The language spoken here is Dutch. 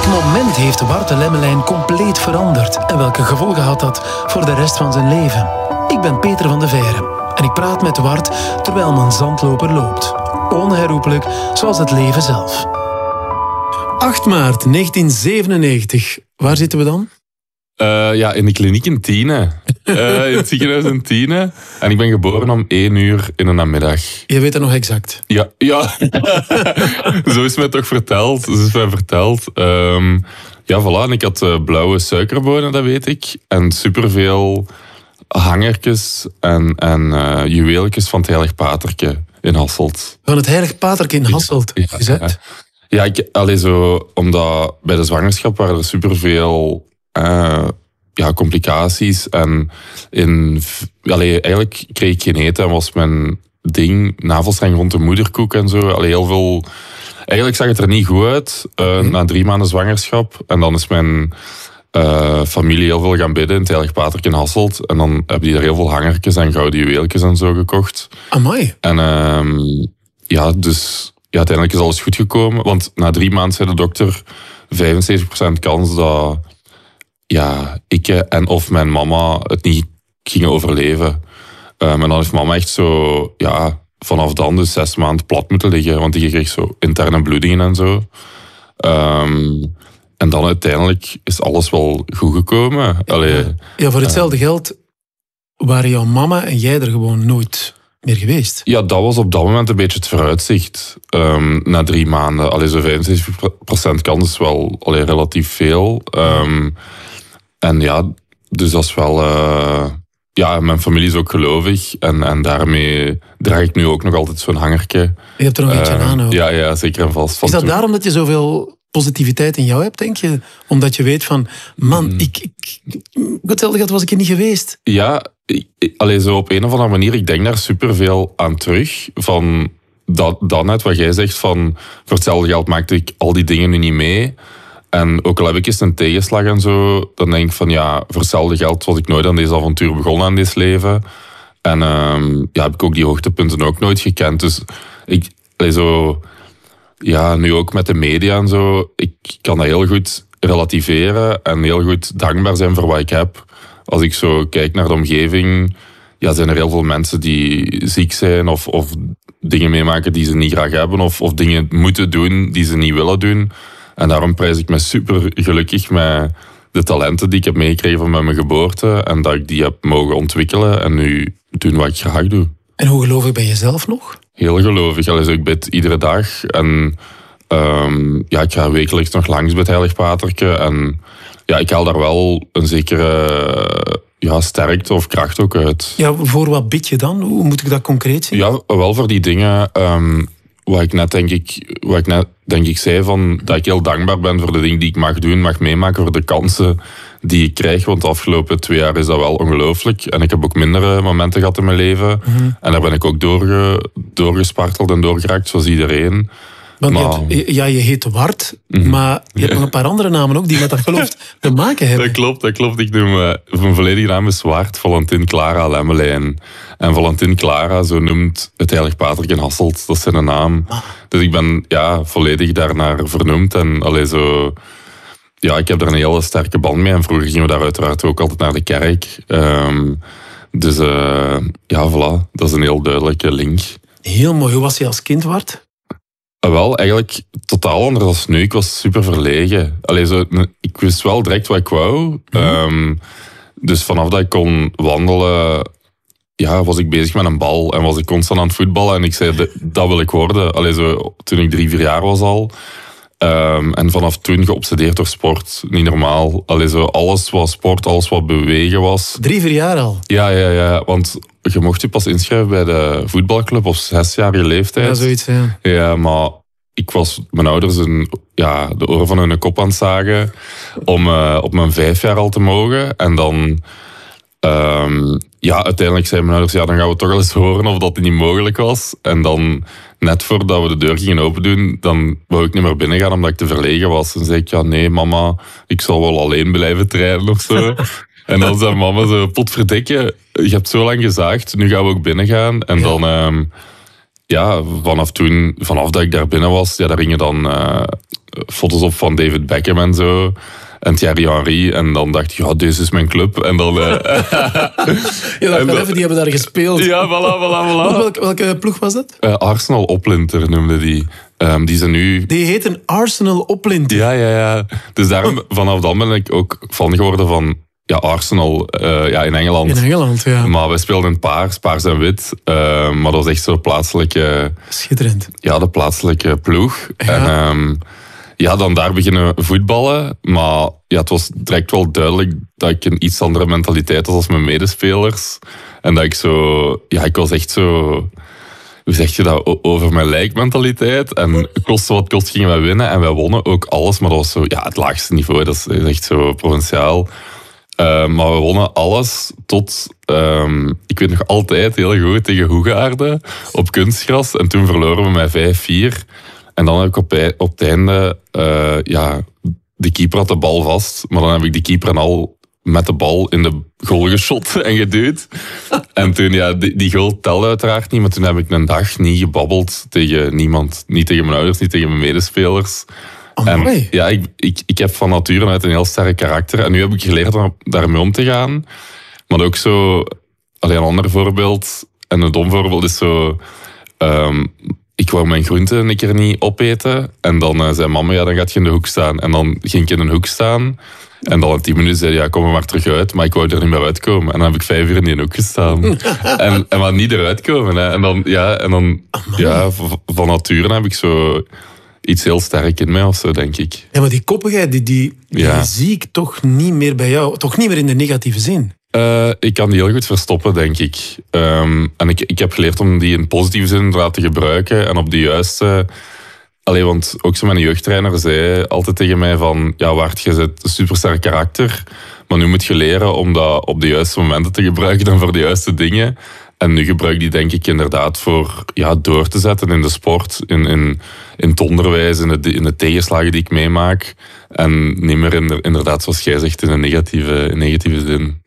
welk moment heeft Wart de Lemmelijn compleet veranderd? En welke gevolgen had dat voor de rest van zijn leven? Ik ben Peter van de Veire en ik praat met Wart terwijl mijn zandloper loopt. Onherroepelijk, zoals het leven zelf. 8 maart 1997. Waar zitten we dan? In de kliniek in Tiene. In het ziekenhuis in Tiene. En ik ben geboren om 1 uur in de namiddag. Je weet dat nog exact? Ja. Zo is mij toch verteld. Voilà. En ik had blauwe suikerbonen, dat weet ik. En superveel hangertjes en juweeltjes van het Heilig Paterke in Hasselt. Van het Heilig Paterke in Hasselt? Gezet? Ja, omdat bij de zwangerschap waren er superveel complicaties. En eigenlijk kreeg ik geen eten en was mijn ding navelstreng rond de moederkoek en zo. Heel veel... Eigenlijk zag het er niet goed uit na 3 maanden zwangerschap. En dan is mijn familie heel veel gaan bidden in het Heilig Paterke in Hasselt. En dan hebben die er heel veel hangertjes en gouden juweeltjes en zo gekocht. Amai. En uiteindelijk is alles goed gekomen. Want na 3 maanden zei de dokter 75% kans dat ik en of mijn mama het niet gingen overleven. En dan heeft mama echt zo, vanaf dan dus 6 maanden plat moeten liggen. Want die kreeg zo interne bloedingen en zo. En dan uiteindelijk is alles wel goed gekomen. Ja, voor hetzelfde geld waren jouw mama en jij er gewoon nooit meer geweest. Ja, dat was op dat moment een beetje het vooruitzicht. Na 3 maanden. Zo 75% kans is wel relatief veel. Dus dat is wel... mijn familie is ook gelovig. En daarmee draag ik nu ook nog altijd zo'n hangertje. Je hebt er nog eentje aan ook. Ja, zeker en vast. Is dat daarom dat je zoveel positiviteit in jou hebt, denk je? Omdat je weet van, man, hetzelfde geld was ik er niet geweest. Ja, zo op een of andere manier, ik denk daar superveel aan terug. Van dat net wat jij zegt, van voor hetzelfde geld maakte ik al die dingen nu niet mee. En ook al heb ik eens een tegenslag en zo, dan denk ik van voor hetzelfde geld was ik nooit aan deze avontuur begonnen aan dit leven. En heb ik ook die hoogtepunten ook nooit gekend. Dus nu ook met de media en zo, ik kan dat heel goed relativeren en heel goed dankbaar zijn voor wat ik heb. Als ik zo kijk naar de omgeving, zijn er heel veel mensen die ziek zijn of dingen meemaken die ze niet graag hebben of dingen moeten doen die ze niet willen doen. En daarom prijs ik me super gelukkig met de talenten die ik heb meegekregen van mijn geboorte en dat ik die heb mogen ontwikkelen en nu doen wat ik graag doe. En hoe gelovig ben je zelf nog? Heel gelovig. Ik bid iedere dag en ik ga wekelijks nog langs bij het Heilig Paterke en ik haal daar wel een zekere sterkte of kracht ook uit. Ja, voor wat bid je dan? Hoe moet ik dat concreet zien? Ja, wel voor die dingen wat ik net denk ik zei, van dat ik heel dankbaar ben voor de dingen die ik mag doen, mag meemaken, voor de kansen die ik krijg. Want de afgelopen 2 jaar is dat wel ongelooflijk. En ik heb ook mindere momenten gehad in mijn leven. Mm-hmm. En daar ben ik ook doorgesparteld en doorgeraakt, zoals iedereen. Want je heet Wart, maar je hebt nog een paar andere namen ook die met dat geloof te maken hebben. Dat klopt. Ik noem, mijn volledige naam is Wart Valentin Clara Lemmelijn. En Valentin Clara, zo noemt het Heilig Paterke in Hasselt, dat is zijn naam. Dus ik ben volledig daarnaar vernoemd. En ik heb daar een hele sterke band mee. En vroeger gingen we daar uiteraard ook altijd naar de kerk. Voilà, dat is een heel duidelijke link. Heel mooi. Hoe was je als kind, Wart? Wel, eigenlijk totaal anders dan nu. Ik was super verlegen. Ik wist wel direct wat ik wou. Dus vanaf dat ik kon wandelen, was ik bezig met een bal. En was ik constant aan het voetballen. En ik zei, dat wil ik worden. Toen ik 3-4 jaar was al. En vanaf toen geobsedeerd door sport. Niet normaal. Alles wat sport, alles wat bewegen was. 3-4 jaar al? Ja. Want je mocht je pas inschrijven bij de voetbalclub op 6-jarige leeftijd. Ja, zoiets, ja. Ja, maar ik was mijn ouders de oren van hun kop aan het zagen om op mijn 5 jaar al te mogen. En dan... uiteindelijk zeiden mijn ouders, dan gaan we toch wel eens horen of dat niet mogelijk was. En dan, net voordat we de deur gingen open doen, dan wou ik niet meer binnen gaan omdat ik te verlegen was. En zei ik, nee mama, ik zal wel alleen blijven trainen of zo. En dan zei mama zo, potverdikke, je hebt zo lang gezaagd, nu gaan we ook binnen gaan. En dan, vanaf dat ik daar binnen was, daar gingen dan foto's op van David Beckham en zo. En Thierry Henry. En dan dacht ik, ja, deze is mijn club. En dan... Ja, die hebben daar gespeeld. Ja, voilà. Welke ploeg was dat? Arsenal Oplinter noemde die. Die zijn nu... Die heet een Arsenal Oplinter. Ja. Dus daarom, vanaf dan ben ik ook fan geworden van Arsenal in Engeland. In Engeland, ja. Maar we speelden in paars en wit. Maar dat was echt zo'n plaatselijke... Schitterend. Ja, de plaatselijke ploeg. Ja. En dan daar beginnen voetballen. Maar het was direct wel duidelijk dat ik een iets andere mentaliteit had als mijn medespelers. En dat ik zo... Ja, ik was echt zo... Hoe zeg je dat? Over mijn lijkmentaliteit. En kost wat kost gingen wij winnen. En wij wonnen ook alles. Maar dat was zo... Ja, het laagste niveau. Dat is echt zo provinciaal. Maar we wonnen alles tot... ik weet nog altijd heel goed tegen Hoegaarden op kunstgras. En toen verloren we met 5-4. En dan heb ik op het einde... de keeper had de bal vast. Maar dan heb ik die keeper en al met de bal in de goal geschot en geduwd. En toen, die goal telde uiteraard niet. Maar toen heb ik een dag niet gebabbeld tegen niemand. Niet tegen mijn ouders, niet tegen mijn medespelers. En, ik heb van nature uit een heel sterk karakter. En nu heb ik geleerd om daarmee om te gaan. Maar ook zo... Een ander voorbeeld, en een dom voorbeeld is zo... ik wou mijn groenten een keer niet opeten. En dan zei mama, dan gaat je in de hoek staan. En dan ging ik in een hoek staan. En dan in 10 minuten zei hij, kom er maar terug uit. Maar ik wou er niet meer uitkomen. En dan heb ik 5 uur in die hoek gestaan. en maar niet eruit komen. Hè. En dan van nature heb ik zo... iets heel sterk in mij of zo, denk ik. Ja, maar die koppigheid, die zie ik toch niet meer bij jou. Toch niet meer in de negatieve zin. Ik kan die heel goed verstoppen, denk ik. En ik heb geleerd om die in positieve zin te gebruiken. En op de juiste... want ook zo mijn jeugdtrainer zei altijd tegen mij van... Ja, Wart, je zit een supersterk karakter. Maar nu moet je leren om dat op de juiste momenten te gebruiken en voor de juiste dingen. En nu gebruik ik die denk ik inderdaad voor door te zetten in de sport, in het onderwijs, in de tegenslagen die ik meemaak. En niet meer inderdaad, zoals jij zegt, in een negatieve zin.